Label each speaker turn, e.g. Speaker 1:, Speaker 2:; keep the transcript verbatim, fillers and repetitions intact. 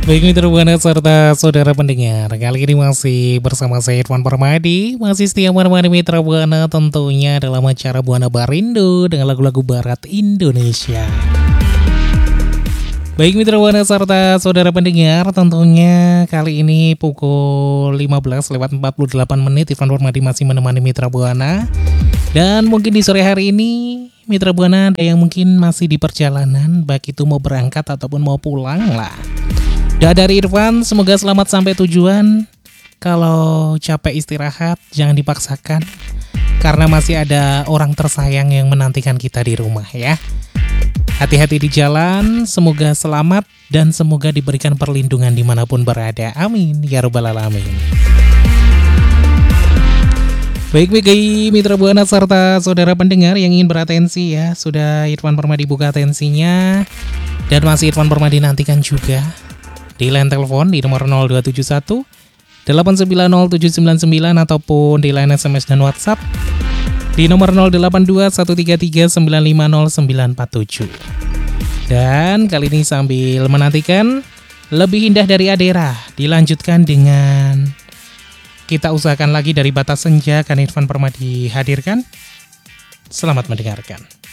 Speaker 1: Baik mitra Buana serta saudara pendengar, kali ini masih bersama saya Irfan Permadi. Masih setia menemani mitra Buana tentunya dalam acara Buana Barindo dengan lagu-lagu barat Indonesia. Baik mitra Buana serta saudara pendengar, tentunya kali ini pukul lima belas lewat empat puluh delapan menit Irfan Permadi masih menemani mitra Buana. Dan mungkin di sore hari ini mitra Buana ada yang mungkin masih di perjalanan, baik itu mau berangkat ataupun mau pulang lah. Doa dari Irfan, semoga selamat sampai tujuan. Kalau capek istirahat, jangan dipaksakan. Karena masih ada orang tersayang yang menantikan kita di rumah ya. Hati-hati di jalan, semoga selamat dan semoga diberikan perlindungan dimanapun berada. Amin, ya robbal alamin. Baik bagi mitra Buana serta saudara pendengar yang ingin beratensi ya, sudah Irfan Permadi buka atensinya. Dan masih Irfan Permadi nantikan juga di line telepon di nomor nol dua tujuh satu delapan sembilan nol tujuh sembilan sembilan ataupun di line S M S dan WhatsApp di nomor nol delapan dua satu tiga tiga sembilan lima nol sembilan empat tujuh. Dan kali ini sambil menantikan Lebih Indah dari Adera dilanjutkan dengan Kita Usahakan Lagi dari Batas Senja, kan Irfan Permadi hadirkan. Selamat mendengarkan.